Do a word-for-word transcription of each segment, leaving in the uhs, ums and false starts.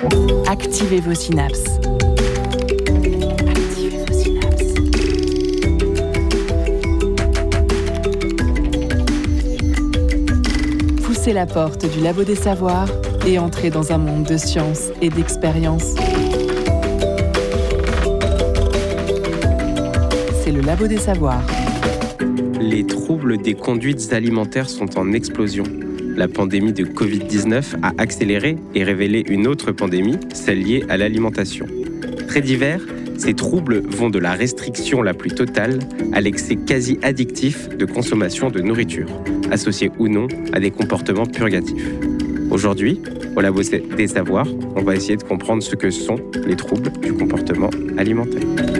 Activez vos synapses. Activez vos synapses. Poussez la porte du Labo des Savoirs et entrez dans un monde de science et d'expérience. C'est le Labo des Savoirs. Les troubles des conduites alimentaires sont en explosion. La pandémie de covid dix-neuf a accéléré et révélé une autre pandémie, celle liée à l'alimentation. Très divers, ces troubles vont de la restriction la plus totale à l'excès quasi addictif de consommation de nourriture, associé ou non à des comportements purgatifs. Aujourd'hui, au Labo des Savoirs, on va essayer de comprendre ce que sont les troubles du comportement alimentaire.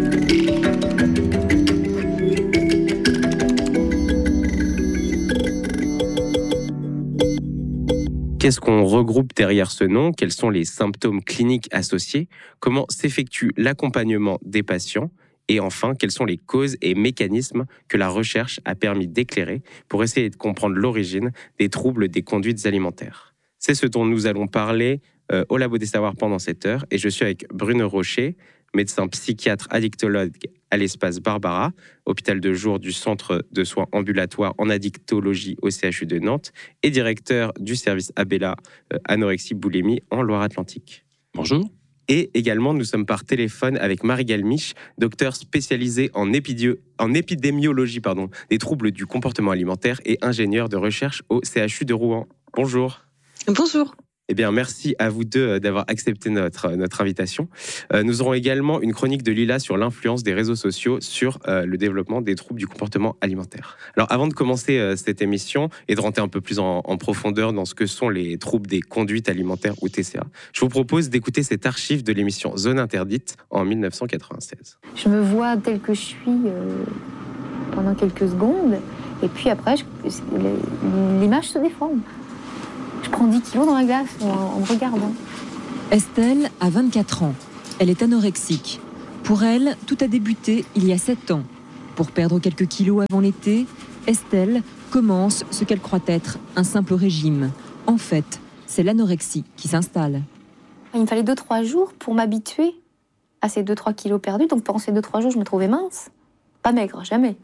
Qu'est-ce qu'on regroupe derrière ce nom ? Quels sont les symptômes cliniques associés ? Comment s'effectue l'accompagnement des patients ? Et enfin, quelles sont les causes et mécanismes que la recherche a permis d'éclairer pour essayer de comprendre l'origine des troubles des conduites alimentaires ? C'est ce dont nous allons parler euh, au Labo des Savoirs pendant cette heure. Et je suis avec Bruno Rocher, médecin psychiatre addictologue à l'Espace Barbara, hôpital de jour du Centre de soins ambulatoires en addictologie au C H U de Nantes, et directeur du service Abella euh, anorexie boulimie en Loire-Atlantique. Bonjour. Et également, nous sommes par téléphone avec Marie Galmiche, docteur spécialisée en, épidio- en épidémiologie pardon, des troubles du comportement alimentaire et ingénieure de recherche au C H U de Rouen. Bonjour. Bonjour. Eh bien, merci à vous deux d'avoir accepté notre, notre invitation. Euh, nous aurons également une chronique de Lila sur l'influence des réseaux sociaux sur euh, le développement des troubles du comportement alimentaire. Alors, avant de commencer euh, cette émission et de rentrer un peu plus en, en profondeur dans ce que sont les troubles des conduites alimentaires ou T C A, je vous propose d'écouter cet archive de l'émission Zone Interdite en dix-neuf cent quatre-vingt-seize. Je me vois telle que je suis euh, pendant quelques secondes, et puis après, je, l'image se déforme. Je prends dix kilos dans la glace en, en me regardant. Estelle a vingt-quatre ans. Elle est anorexique. Pour elle, tout a débuté il y a sept ans. Pour perdre quelques kilos avant l'été, Estelle commence ce qu'elle croit être un simple régime. En fait, c'est l'anorexie qui s'installe. Il me fallait deux trois jours pour m'habituer à ces deux trois kilos perdus. Donc pendant ces deux trois jours, je me trouvais mince. Pas maigre, jamais.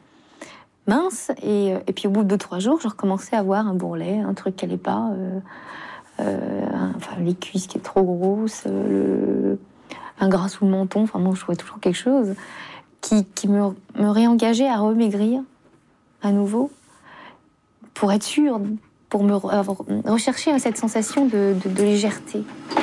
Mince, et, et puis au bout de deux trois jours, je recommençais à avoir un bourrelet, un truc qui n'allait pas, euh, euh, un, enfin les cuisses qui étaient trop grosses, euh, le, un gras sous le menton, enfin moi je trouvais toujours quelque chose qui, qui me, me réengageait à remaigrir à nouveau, pour être sûre, pour me re, rechercher cette sensation de, de, de légèreté.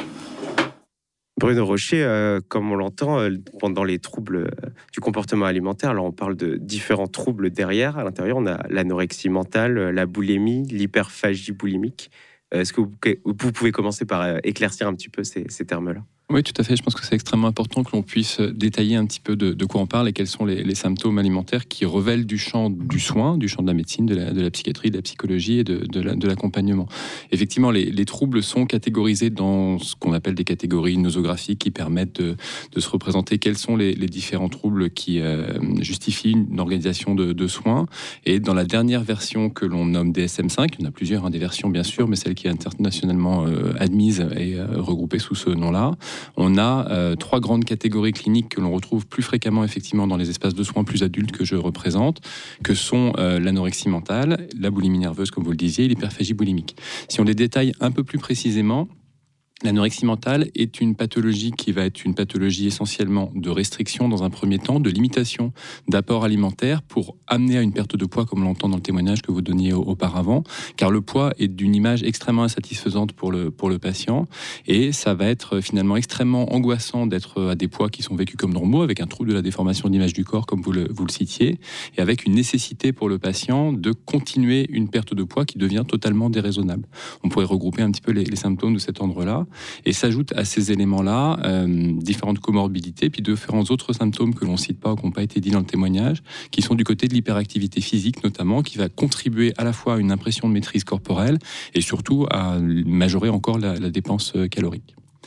Bruno Rocher, euh, comme on l'entend, euh, pendant les troubles euh, du comportement alimentaire, alors on parle de différents troubles derrière. À l'intérieur, on a l'anorexie mentale, la boulimie, l'hyperphagie boulimique. Euh, est-ce que vous, vous pouvez commencer par euh, éclaircir un petit peu ces, ces termes-là ? Oui, tout à fait. Je pense que c'est extrêmement important que l'on puisse détailler un petit peu de, de quoi on parle et quels sont les, les symptômes alimentaires qui relèvent du champ du soin, du champ de la médecine, de la, de la psychiatrie, de la psychologie et de, de, la, de l'accompagnement. Effectivement, les, les troubles sont catégorisés dans ce qu'on appelle des catégories nosographiques qui permettent de, de se représenter quels sont les, les différents troubles qui euh, justifient une organisation de, de soins. Et dans la dernière version que l'on nomme D S M cinq, il y en a plusieurs, hein, des versions bien sûr, mais celle qui est internationalement euh, admise et euh, regroupée sous ce nom-là, on a euh, trois grandes catégories cliniques que l'on retrouve plus fréquemment effectivement dans les espaces de soins plus adultes que je représente, que sont euh, l'anorexie mentale, la boulimie nerveuse comme vous le disiez, et l'hyperphagie boulimique. Si on les détaille un peu plus précisément, l'anorexie mentale est une pathologie qui va être une pathologie essentiellement de restriction dans un premier temps, de limitation d'apport alimentaire pour amener à une perte de poids, comme on l'entend dans le témoignage que vous donniez auparavant, car le poids est d'une image extrêmement insatisfaisante pour le, pour le patient, et ça va être finalement extrêmement angoissant d'être à des poids qui sont vécus comme normaux, avec un trouble de la déformation d'image du corps, comme vous le, vous le citiez, et avec une nécessité pour le patient de continuer une perte de poids qui devient totalement déraisonnable. On pourrait regrouper un petit peu les, les symptômes de cet ordre-là. Et s'ajoutent à ces éléments-là euh, différentes comorbidités, puis différents autres symptômes que l'on ne cite pas ou qui n'ont pas été dits dans le témoignage, qui sont du côté de l'hyperactivité physique notamment, qui va contribuer à la fois à une impression de maîtrise corporelle et surtout à majorer encore la, la dépense calorique.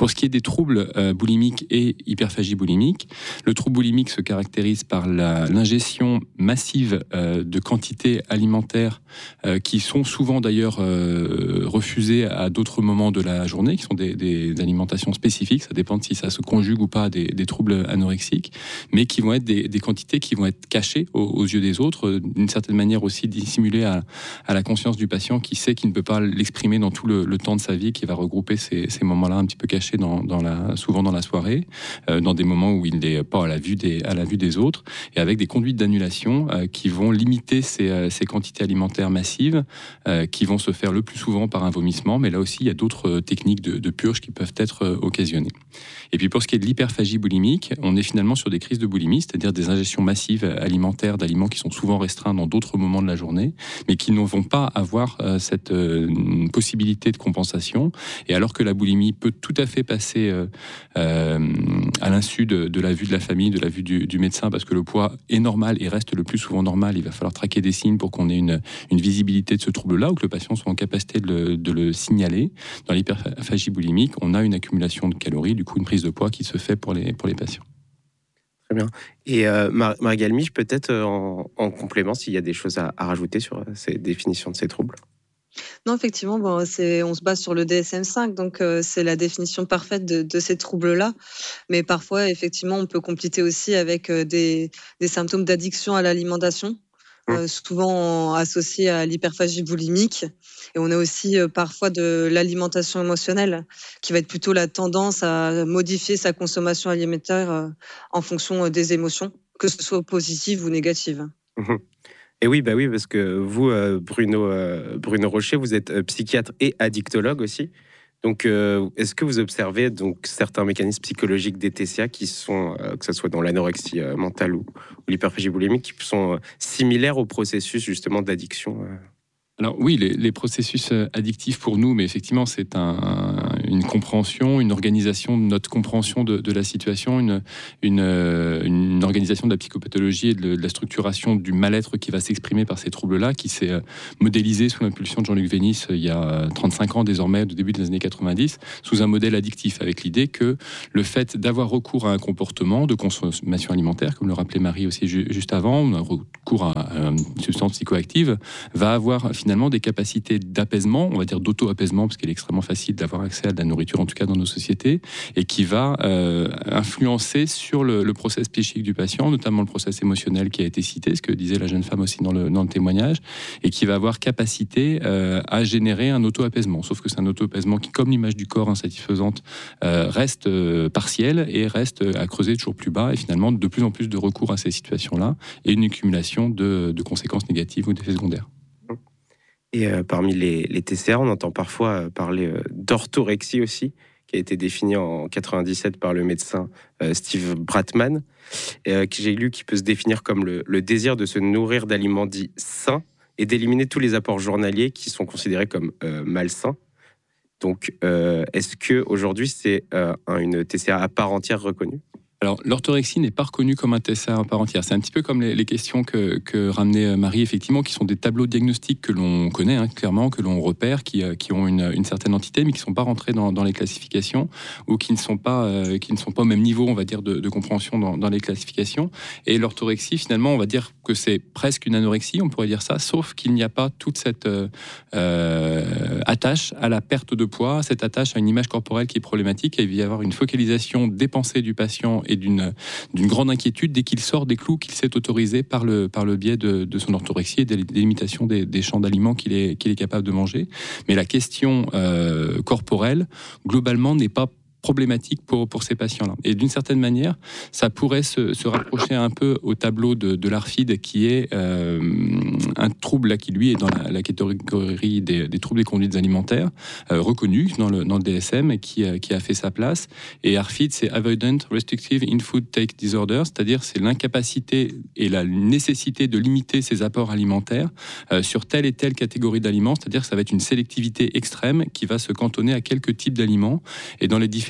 Pour ce qui est des troubles euh, boulimiques et hyperphagie boulimique, le trouble boulimique se caractérise par la, l'ingestion massive euh, de quantités alimentaires euh, qui sont souvent d'ailleurs euh, refusées à d'autres moments de la journée, qui sont des, des alimentations spécifiques, ça dépend de si ça se conjugue ou pas des, des troubles anorexiques, mais qui vont être des, des quantités qui vont être cachées aux, aux yeux des autres, d'une certaine manière aussi dissimulées à, à la conscience du patient qui sait qu'il ne peut pas l'exprimer dans tout le, le temps de sa vie, qui va regrouper ces, ces moments-là un petit peu cachés dans, dans la, souvent dans la soirée, euh, dans des moments où il n'est pas à la vue des, à la vue des autres, et avec des conduites d'annulation euh, qui vont limiter ces, euh, ces quantités alimentaires massives, euh, qui vont se faire le plus souvent par un vomissement, mais là aussi il y a d'autres euh, techniques de, de purge qui peuvent être euh, occasionnées. Et puis pour ce qui est de l'hyperphagie boulimique, on est finalement sur des crises de boulimie, c'est-à-dire des ingestions massives alimentaires d'aliments qui sont souvent restreints dans d'autres moments de la journée, mais qui ne vont pas avoir euh, cette euh, possibilité de compensation. Et alors que la boulimie peut tout à fait passer euh, euh, à l'insu de, de la vue de la famille, de la vue du, du médecin, parce que le poids est normal et reste le plus souvent normal, il va falloir traquer des signes pour qu'on ait une, une visibilité de ce trouble-là, ou que le patient soit en capacité de le, de le signaler. Dans l'hyperphagie boulimique, on a une accumulation de calories, du coup une prise de poids qui se fait pour les, pour les patients. Très bien. Et euh, Mar- Marie-Galmiche, peut-être euh, en, en complément, s'il y a des choses à, à rajouter sur euh, ces définitions de ces troubles. Non, effectivement, bon, c'est, on se base sur le D S M cinq, donc euh, c'est la définition parfaite de, de ces troubles-là. Mais parfois, effectivement, on peut compléter aussi avec euh, des, des symptômes d'addiction à l'alimentation, euh, souvent associés à l'hyperphagie boulimique. Et on a aussi euh, parfois de l'alimentation émotionnelle, qui va être plutôt la tendance à modifier sa consommation alimentaire euh, en fonction euh, des émotions, que ce soit positives ou négatives. Mmh. Et oui, bah oui, parce que vous, euh, Bruno, euh, Bruno Rocher, vous êtes euh, psychiatre et addictologue aussi. Donc, euh, est-ce que vous observez donc certains mécanismes psychologiques des T C A qui sont, euh, que ce soit dans l'anorexie euh, mentale ou, ou l'hyperphagie boulimique, qui sont euh, similaires au processus justement d'addiction euh... Alors oui, les, les processus addictifs pour nous, mais effectivement c'est un, une compréhension, une organisation de notre compréhension de, de la situation, une, une, une organisation de la psychopathologie et de, de la structuration du mal-être qui va s'exprimer par ces troubles-là, qui s'est modélisé sous l'impulsion de Jean-Luc Vénis il y a trente-cinq ans désormais, au début des années quatre-vingt-dix, sous un modèle addictif, avec l'idée que le fait d'avoir recours à un comportement de consommation alimentaire, comme le rappelait Marie aussi ju- juste avant, un recours à, à une substance psychoactive, va avoir finalement des capacités d'apaisement, on va dire d'auto-apaisement, parce qu'il est extrêmement facile d'avoir accès à de la nourriture, en tout cas dans nos sociétés, et qui va euh, influencer sur le, le process psychique du patient, notamment le process émotionnel qui a été cité, ce que disait la jeune femme aussi dans le, dans le témoignage, et qui va avoir capacité euh, à générer un auto-apaisement. Sauf que c'est un auto-apaisement qui, comme l'image du corps insatisfaisante, euh, reste euh, partiel et reste à creuser toujours plus bas, et finalement de plus en plus de recours à ces situations-là, et une accumulation de, de conséquences négatives ou d'effets secondaires. Et euh, parmi les, les T C A, on entend parfois euh, parler euh, d'orthorexie aussi, qui a été définie en quatre-vingt-dix-sept par le médecin euh, Steve Bratman, euh, que j'ai lu qui peut se définir comme le, le désir de se nourrir d'aliments dits sains et d'éliminer tous les apports journaliers qui sont considérés comme euh, malsains. Donc, euh, est-ce qu'aujourd'hui, c'est euh, une T C A à part entière reconnue ? Alors, l'orthorexie n'est pas reconnue comme un T C A à part entière. C'est un petit peu comme les, les questions que, que ramenait Marie, effectivement, qui sont des tableaux diagnostiques que l'on connaît, hein, clairement, que l'on repère, qui, qui ont une, une certaine entité, mais qui ne sont pas rentrés dans, dans les classifications, ou qui ne sont pas, euh, qui ne sont pas au même niveau, on va dire, de, de compréhension dans, dans les classifications. Et l'orthorexie, finalement, on va dire que c'est presque une anorexie, on pourrait dire ça, sauf qu'il n'y a pas toute cette euh, euh, attache à la perte de poids, cette attache à une image corporelle qui est problématique, et il va y avoir une focalisation des pensées du patient et d'une, d'une grande inquiétude dès qu'il sort des clous qu'il s'est autorisé par le, par le biais de, de son orthorexie et des, des limitations des, des champs d'aliments qu'il est, qu'il est capable de manger. Mais la question euh, corporelle, globalement, n'est pas problématique pour, pour ces patients-là. Et d'une certaine manière, ça pourrait se, se rapprocher un peu au tableau de, de l'A R F I D, qui est euh, un trouble là, qui, lui, est dans la, la catégorie des, des troubles des conduites alimentaires, euh, reconnu dans le, dans le D S M, et qui, euh, qui a fait sa place. Et A R F I D, c'est Avoidant Restrictive In-Food Take Disorder, c'est-à-dire c'est l'incapacité et la nécessité de limiter ses apports alimentaires euh, sur telle et telle catégorie d'aliments, c'est-à-dire que ça va être une sélectivité extrême qui va se cantonner à quelques types d'aliments, et dans les différents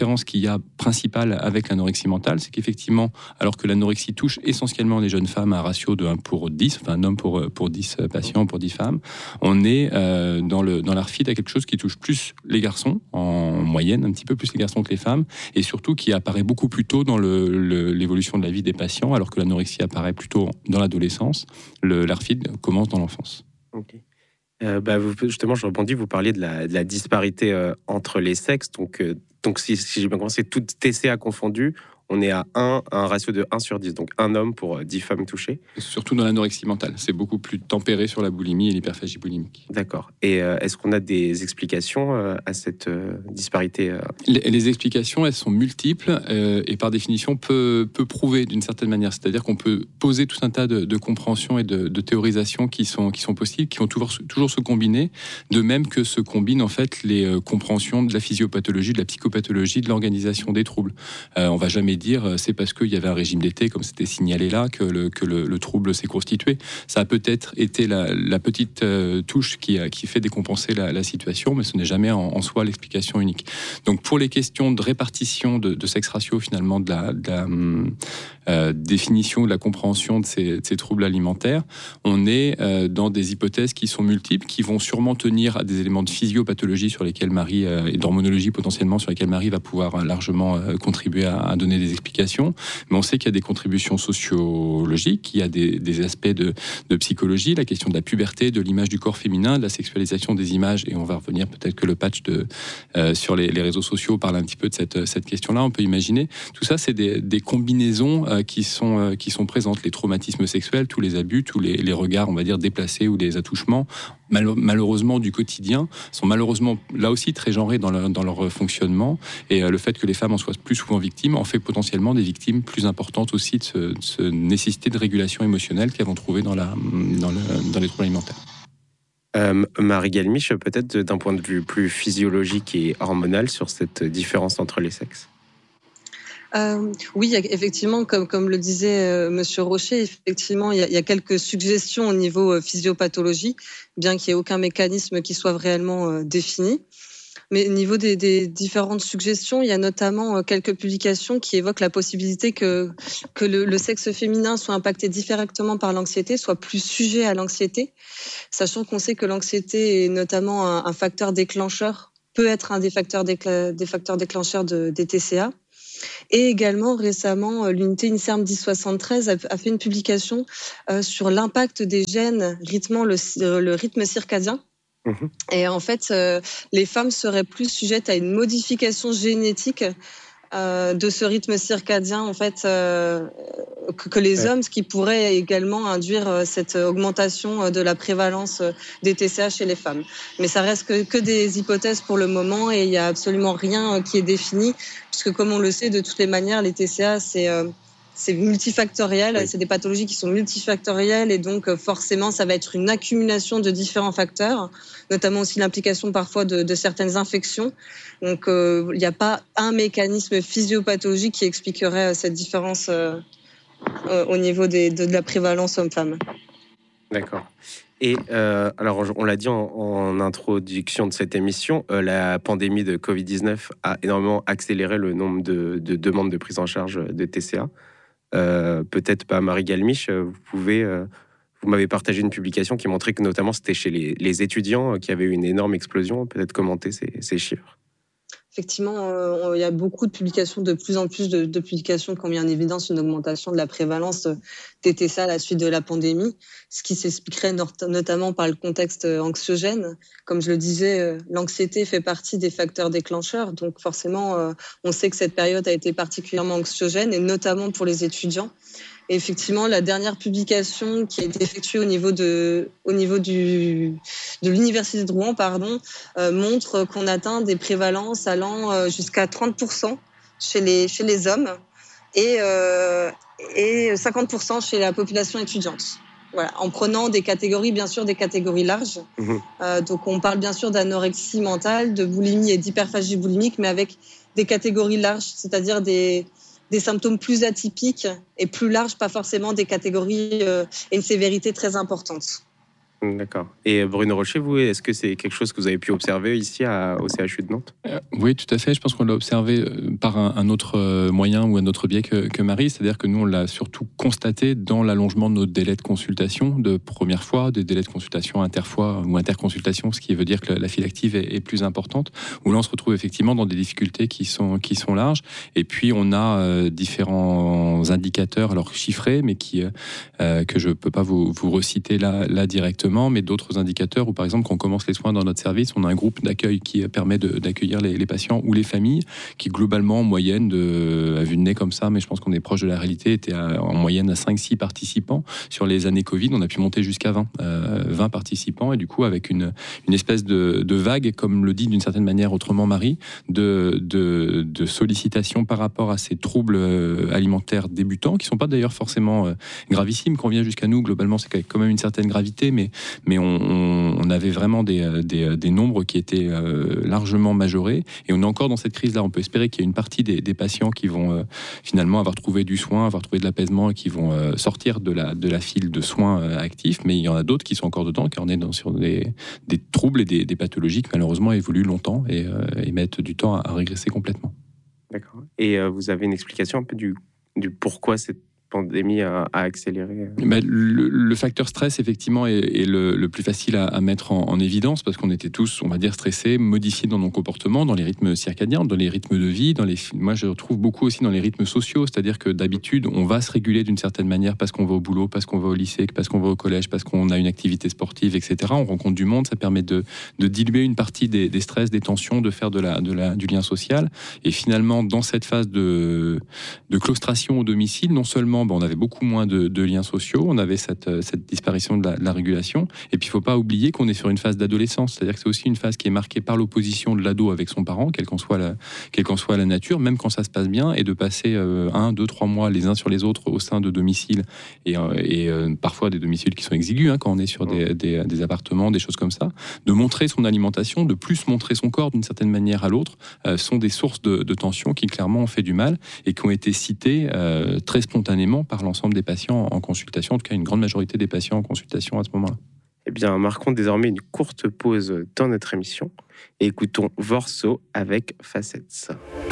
différence qu'il y a principale avec l'anorexie mentale, c'est qu'effectivement, alors que l'anorexie touche essentiellement les jeunes femmes à un ratio de un pour dix, enfin un homme pour, pour dix patients, pour dix femmes, on est euh, dans, le, dans l'ARFID à quelque chose qui touche plus les garçons, en moyenne, un petit peu plus les garçons que les femmes, et surtout qui apparaît beaucoup plus tôt dans le, le, l'évolution de la vie des patients, alors que l'anorexie apparaît plutôt dans l'adolescence. Le, l'ARFID commence dans l'enfance. Ok. Euh, bah, vous, justement, je rebondis, vous parliez de la, de la disparité euh, entre les sexes. Donc, euh, donc si, si j'ai bien compris, c'est tout T C A confondu, on est à un, un ratio de un sur dix, donc un homme pour dix femmes touchées. Surtout dans l'anorexie mentale, c'est beaucoup plus tempéré sur la boulimie et l'hyperphagie boulimique. D'accord. Et euh, est-ce qu'on a des explications euh, à cette euh, disparité euh... les, les explications, elles sont multiples euh, et par définition peu, peu prouvées d'une certaine manière. C'est-à-dire qu'on peut poser tout un tas de, de compréhensions et de, de théorisations qui sont, qui sont possibles, qui vont toujours, toujours se combiner, de même que se combinent en fait les euh, compréhensions de la physiopathologie, de la psychopathologie, de l'organisation des troubles. Euh, on va jamais dire c'est parce qu'il y avait un régime d'été, comme c'était signalé là, que le, que le, le trouble s'est constitué. Ça a peut-être été la, la petite euh, touche qui, a, qui fait décompenser la, la situation, mais ce n'est jamais en, en soi l'explication unique. Donc pour les questions de répartition de, de sexe ratio, finalement, de la, de la euh, définition, de la compréhension de ces, de ces troubles alimentaires, on est euh, dans des hypothèses qui sont multiples, qui vont sûrement tenir à des éléments de physiopathologie sur lesquels Marie, euh, et d'hormonologie potentiellement, sur lesquels Marie va pouvoir largement euh, contribuer à, à donner des explications, mais on sait qu'il y a des contributions sociologiques, il y a des, des aspects de, de psychologie, la question de la puberté, de l'image du corps féminin, de la sexualisation des images, et on va revenir peut-être que le patch de, euh, sur les, les réseaux sociaux parle un petit peu de cette, cette question-là, on peut imaginer. Tout ça, c'est des, des combinaisons euh, qui, sont, euh, qui sont présentes, les traumatismes sexuels, tous les abus, tous les, les regards, on va dire, déplacés ou des attouchements, mal, malheureusement du quotidien, sont malheureusement là aussi très genrés dans, le, dans leur fonctionnement, et euh, le fait que les femmes en soient plus souvent victimes en fait potentiellement des victimes plus importantes aussi de ce, de ce nécessité de régulation émotionnelle qu'elles vont trouver dans, la, dans, le, dans les troubles alimentaires. Euh, Marie Galmiche, peut-être d'un point de vue plus physiologique et hormonal sur cette différence entre les sexes. Euh, oui, effectivement, comme, comme le disait euh, Monsieur Rocher, effectivement, il y, a, il y a quelques suggestions au niveau euh, physiopathologie, bien qu'il n'y ait aucun mécanisme qui soit réellement euh, défini. Mais au niveau des, des différentes suggestions, il y a notamment quelques publications qui évoquent la possibilité que, que le, le sexe féminin soit impacté directement par l'anxiété, soit plus sujet à l'anxiété, sachant qu'on sait que l'anxiété est notamment un, un facteur déclencheur, peut être un des facteurs, décla, des facteurs déclencheurs de, des T C A. Et également, récemment, l'unité INSERM dix soixante-treize a, a fait une publication euh, sur l'impact des gènes rythmant le, le rythme circadien. Mmh. Et en fait, euh, les femmes seraient plus sujettes à une modification génétique euh, de ce rythme circadien, en fait, euh, que, que les ouais. hommes, ce qui pourrait également induire cette augmentation de la prévalence des T C A chez les femmes. Mais ça reste que, que des hypothèses pour le moment, et il n'y a absolument rien qui est défini, puisque comme on le sait, de toutes les manières, les T C A, c'est... Euh, C'est multifactoriel, oui. C'est des pathologies qui sont multifactorielles, et donc forcément ça va être une accumulation de différents facteurs, notamment aussi l'implication parfois de, de certaines infections. Donc il euh, n'y a pas un mécanisme physiopathologique qui expliquerait cette différence euh, euh, au niveau des, de, de la prévalence homme-femme. D'accord. Et euh, alors, on l'a dit en, en introduction de cette émission, euh, la pandémie de covid dix-neuf a énormément accéléré le nombre de, de demandes de prise en charge de T C A. Euh, peut-être pas Marie Galmiche, vous pouvez, euh, vous m'avez partagé une publication qui montrait que notamment c'était chez les, les étudiants qui avait eu une énorme explosion. Peut-être commenter ces, ces chiffres. Effectivement, euh, il y a beaucoup de publications, de plus en plus de, de publications qui ont mis en évidence une augmentation de la prévalence des T C A à la suite de la pandémie, ce qui s'expliquerait not- notamment par le contexte anxiogène. Comme je le disais, euh, l'anxiété fait partie des facteurs déclencheurs, donc forcément, euh, on sait que cette période a été particulièrement anxiogène, et notamment pour les étudiants. Et effectivement, la dernière publication qui a été effectuée au niveau de, au niveau du, de l'université de Rouen, pardon, euh, montre qu'on atteint des prévalences allant euh, jusqu'à trente pour cent chez les, chez les hommes et, euh, et cinquante pour cent chez la population étudiante. Voilà, en prenant des catégories, bien sûr, des catégories larges. Mmh. Euh, donc, on parle bien sûr d'anorexie mentale, de boulimie et d'hyperphagie boulimique, mais avec des catégories larges, c'est-à-dire des... des symptômes plus atypiques et plus larges, pas forcément des catégories euh, et une sévérité très importante. D'accord. Et Bruno Rocher, vous, est-ce que c'est quelque chose que vous avez pu observer ici à, au C H U de Nantes ? euh, Oui, tout à fait. Je pense qu'on l'a observé par un, un autre moyen ou un autre biais que, que Marie. C'est-à-dire que nous, on l'a surtout constaté dans l'allongement de nos délais de consultation de première fois, des délais de consultation interfois ou interconsultation, ce qui veut dire que la file active est, est plus importante, où là, on se retrouve effectivement dans des difficultés qui sont, qui sont larges. Et puis, on a euh, différents indicateurs, alors chiffrés, mais qui, euh, que je ne peux pas vous, vous reciter là, là directement, mais d'autres indicateurs où, par exemple, quand on commence les soins dans notre service, on a un groupe d'accueil qui permet de, d'accueillir les, les patients ou les familles, qui globalement, en moyenne, de, à vue de nez comme ça, mais je pense qu'on est proche de la réalité, était à, en moyenne à cinq six participants. Sur les années Covid, on a pu monter jusqu'à vingt, euh, vingt participants, et du coup, avec une, une espèce de, de vague, comme le dit d'une certaine manière autrement Marie, de, de, de sollicitations par rapport à ces troubles alimentaires débutants, qui ne sont pas d'ailleurs forcément euh, gravissimes. Quand on vient jusqu'à nous, globalement, c'est quand même une certaine gravité, mais mais on, on, on avait vraiment des, des, des nombres qui étaient euh, largement majorés, et on est encore dans cette crise-là. On peut espérer qu'il y a une partie des, des patients qui vont euh, finalement avoir trouvé du soin, avoir trouvé de l'apaisement, et qui vont euh, sortir de la, de la file de soins euh, actifs, mais il y en a d'autres qui sont encore dedans, car on est dans, sur des, des troubles et des, des pathologies qui malheureusement évoluent longtemps et, euh, et mettent du temps à, à régresser complètement. D'accord. Et euh, vous avez une explication un peu du, du pourquoi cette pandémie a, a accéléré? Ben, le, le facteur stress, effectivement, est, est le, le plus facile à, à mettre en, en évidence, parce qu'on était tous, on va dire, stressés, modifiés dans nos comportements, dans les rythmes circadiens, dans les rythmes de vie. Dans les, moi, je retrouve beaucoup aussi dans les rythmes sociaux, c'est-à-dire que d'habitude, on va se réguler d'une certaine manière parce qu'on va au boulot, parce qu'on va au lycée, parce qu'on va au collège, parce qu'on a une activité sportive, et cetera. On rencontre du monde, ça permet de, de diluer une partie des, des stress, des tensions, de faire de la, de la, du lien social. Et finalement, dans cette phase de, de claustration au domicile, non seulement ben, on avait beaucoup moins de, de liens sociaux, on avait cette, cette disparition de la, de la régulation, et puis il ne faut pas oublier qu'on est sur une phase d'adolescence, c'est-à-dire que c'est aussi une phase qui est marquée par l'opposition de l'ado avec son parent, quelle qu'en soit la, quelle qu'en soit la nature, même quand ça se passe bien, et de passer euh, un, deux, trois mois les uns sur les autres au sein de domiciles, et, euh, et euh, parfois des domiciles qui sont exigus, hein, quand on est sur des, des, des appartements, des choses comme ça, de montrer son alimentation, de plus montrer son corps d'une certaine manière à l'autre, euh, sont des sources de, de tension qui clairement ont fait du mal, et qui ont été citées euh, très spontanément par l'ensemble des patients en consultation, en tout cas une grande majorité des patients en consultation à ce moment-là. Eh bien, marquons désormais une courte pause dans notre émission et écoutons Vorso avec Facets.